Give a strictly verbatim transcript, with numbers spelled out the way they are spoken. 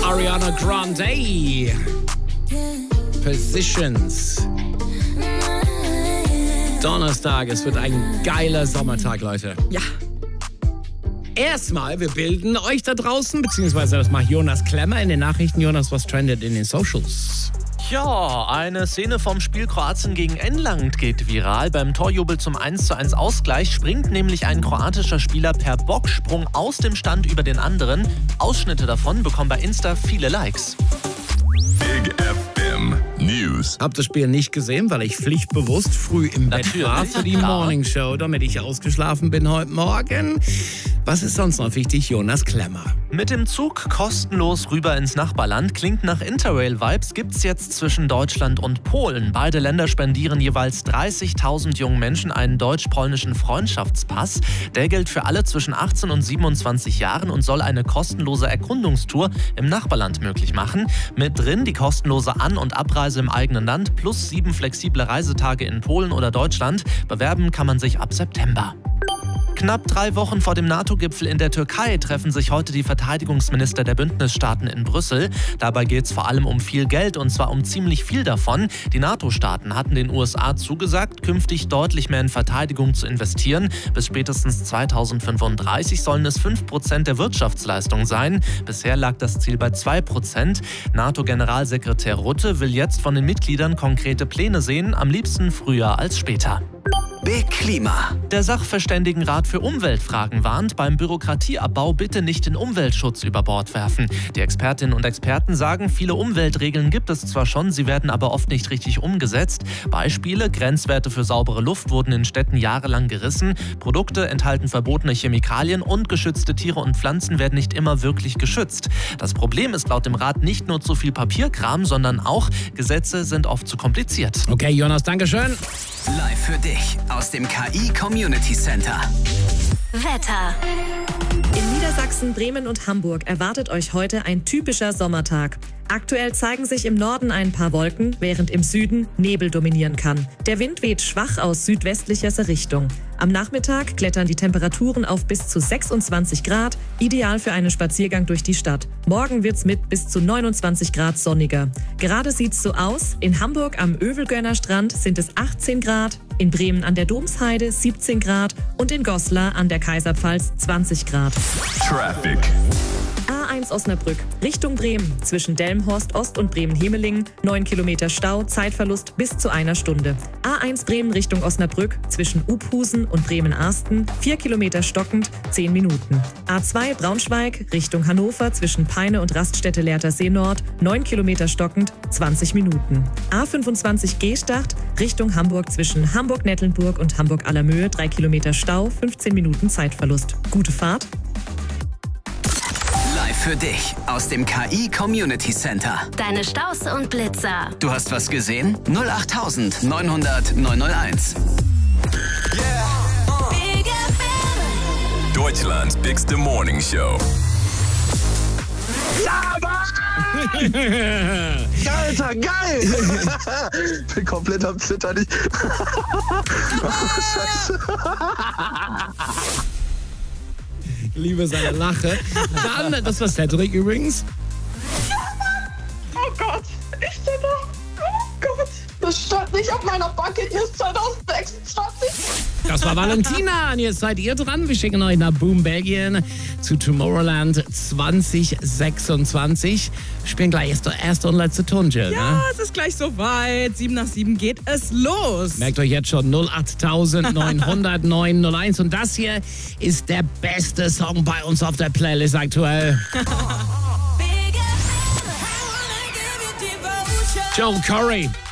Ariana Grande. Positions. Donnerstag, es wird ein geiler Sommertag, Leute. Ja. Erstmal, wir bilden euch da draußen, beziehungsweise das macht Jonas Klemmer in den Nachrichten. Jonas, was trendet in den Socials? Ja, eine Szene vom Spiel Kroatien gegen England geht viral. Beim Torjubel zum eins zu eins Ausgleich springt nämlich ein kroatischer Spieler per Bocksprung aus dem Stand über den anderen. Ausschnitte davon bekommen bei Insta viele Likes. Big F M News. Hab das Spiel nicht gesehen, weil ich pflichtbewusst früh im Bett Natürlich, war für die klar. Morning Show, damit ich ausgeschlafen bin heute Morgen. Was ist sonst noch wichtig? Jonas Klemmer. Mit dem Zug kostenlos rüber ins Nachbarland klingt nach Interrail-Vibes, gibt's jetzt zwischen Deutschland und Polen. Beide Länder spendieren jeweils dreißigtausend jungen Menschen einen deutsch-polnischen Freundschaftspass. Der gilt für alle zwischen achtzehn und siebenundzwanzig Jahren und soll eine kostenlose Erkundungstour im Nachbarland möglich machen. Mit drin die kostenlose An- und Abreise im eigenen Land plus sieben flexible Reisetage in Polen oder Deutschland. Bewerben kann man sich ab September. Knapp drei Wochen vor dem NATO-Gipfel in der Türkei treffen sich heute die Verteidigungsminister der Bündnisstaaten in Brüssel. Dabei geht es vor allem um viel Geld, und zwar um ziemlich viel davon. Die NATO-Staaten hatten den U S A zugesagt, künftig deutlich mehr in Verteidigung zu investieren. Bis spätestens zweitausendfünfunddreißig sollen es fünf Prozent der Wirtschaftsleistung sein. Bisher lag das Ziel bei zwei Prozent. NATO-Generalsekretär Rutte will jetzt von den Mitgliedern konkrete Pläne sehen, am liebsten früher als später. Big Klima. Der Sachverständigenrat für Umweltfragen warnt, beim Bürokratieabbau bitte nicht den Umweltschutz über Bord werfen. Die Expertinnen und Experten sagen, viele Umweltregeln gibt es zwar schon, sie werden aber oft nicht richtig umgesetzt. Beispiele: Grenzwerte für saubere Luft wurden in Städten jahrelang gerissen, Produkte enthalten verbotene Chemikalien und geschützte Tiere und Pflanzen werden nicht immer wirklich geschützt. Das Problem ist laut dem Rat nicht nur zu viel Papierkram, sondern auch, Gesetze sind oft zu kompliziert. Okay, Jonas, Dankeschön. Live für dich aus dem K I Community Center. Wetter. In Niedersachsen, Bremen und Hamburg erwartet euch heute ein typischer Sommertag. Aktuell zeigen sich im Norden ein paar Wolken, während im Süden Nebel dominieren kann. Der Wind weht schwach aus südwestlicher Richtung. Am Nachmittag klettern die Temperaturen auf bis zu sechsundzwanzig Grad, ideal für einen Spaziergang durch die Stadt. Morgen wird's mit bis zu neunundzwanzig Grad sonniger. Gerade sieht's so aus: in Hamburg am Övelgönner Strand sind es achtzehn Grad, in Bremen an der Domsheide siebzehn Grad und in Goslar an der Kaiserpfalz zwanzig Grad. Traffic. A eins Osnabrück, Richtung Bremen, zwischen Delmenhorst Ost und Bremen-Hemeling, neun Kilometer Stau, Zeitverlust bis zu einer Stunde. A eins Bremen Richtung Osnabrück, zwischen Uphusen und Bremen-Arsten, vier Kilometer stockend, zehn Minuten. A zwei Braunschweig, Richtung Hannover, zwischen Peine und Raststätte Lehrtersee Nord, neun Kilometer stockend, zwanzig Minuten. A fünfundzwanzig Gstacht, Richtung Hamburg, zwischen Hamburg-Nettlenburg und Hamburg-Allermöhe, drei Kilometer Stau, fünfzehn Minuten Zeitverlust. Gute Fahrt. Live für dich aus dem K I Community Center. Deine Staus und Blitzer. Du hast was gesehen? null acht neunhundert neunhunderteins. Big F M. Deutschlands bigste Morning Show. Alter, geil! Bin komplett am Zittern. Ich- Oh, Scheiße. Ich liebe seine Lache. Dann, das war Cedric übrigens. Oh Gott, ich bin noch. Oh Gott, das stand nicht auf meiner Bucketlist zwanzig sechsundzwanzig. Das war Valentina. Und jetzt seid ihr dran. Wir schicken euch nach Boom, Belgien zu Tomorrowland zwanzig sechsundzwanzig. Wir spielen gleich erste, erste und letzte Ton, Jill. Ja, Ne? es ist gleich soweit. Sieben nach sieben geht es los. Merkt euch jetzt schon null acht neunhundert neunhunderteins. Und das hier ist der beste Song bei uns auf der Playlist aktuell. Big F M. I wanna give you devotion. Joel Corey.